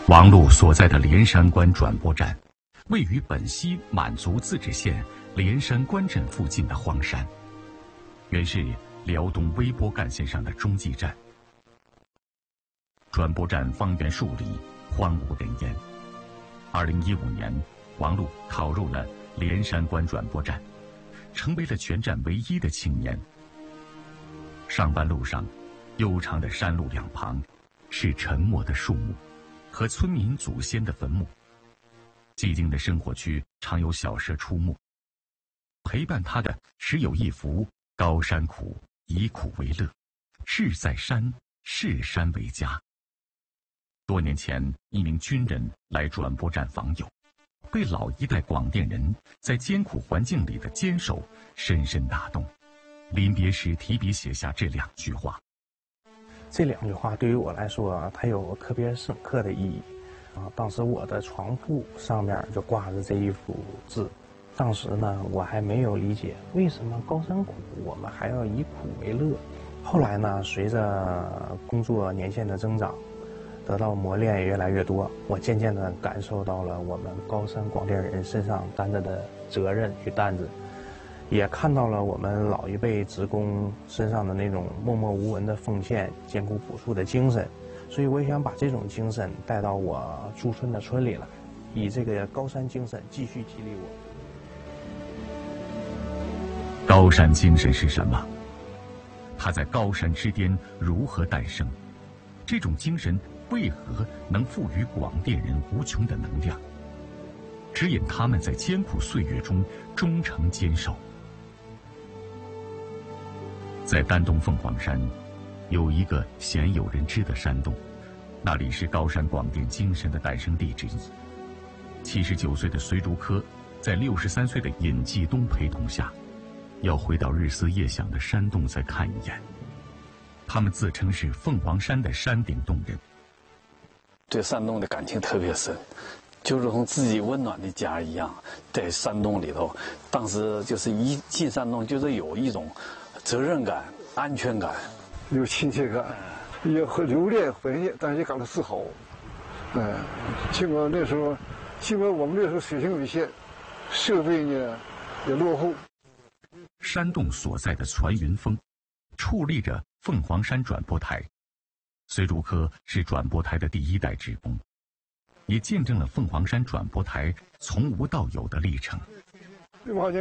王禄所在的连山关转播站，位于本溪满族自治县连山关镇附近的荒山，原是辽东微波干线上的中继站。转播站方圆数里，荒无人烟。2015年，王禄考入了连山关转播站，成为了全站唯一的青年。上班路上，悠长的山路两旁是沉默的树木和村民祖先的坟墓。寂静的生活区常有小蛇出没，陪伴他的时有一幅“高山苦，以苦为乐，志在山，视山为家”。多年前，一名军人来转播站访友，被老一代广电人在艰苦环境里的坚守深深打动。临别时提笔写下这2句话。 这2句话对于我来说，它有特别深刻的意义。当时我的床铺上面就挂着这一幅字。当时呢，我还没有理解为什么高山苦，我们还要以苦为乐。后来呢，随着工作年限的增长，得到磨练也越来越多，我渐渐地感受到了我们高山广电人身上担着的责任与担子，也看到了我们老一辈职工身上的那种默默无闻的奉献、艰苦朴素的精神，所以我也想把这种精神带到我驻村的村里来，以这个高山精神继续激励我。 高山精神是什么？它在高山之巅如何诞生？这种精神为何能赋予广电人无穷的能量，指引他们在艰苦岁月中忠诚坚守？在丹东凤凰山，有一个鲜有人知的山洞，那里是高山广电精神的诞生地之一。79岁的隋竹科，在63岁的尹继东陪同下，要回到日思夜想的山洞再看一眼。他们自称是凤凰山的山顶洞人， 对山洞的感情特别深，就如同自己温暖的家一样，在山洞里头。当时就是一进山洞，就是有一种责任感、安全感， 有亲切感，也很留恋回忆，但是也感到自豪。尽管我们那时候水平有限，设备呢也落后。 山洞所在的攒云峰，矗立着凤凰山转播台。隋竹科是转播台的第1代职工，也见证了凤凰山转播台从无到有的历程。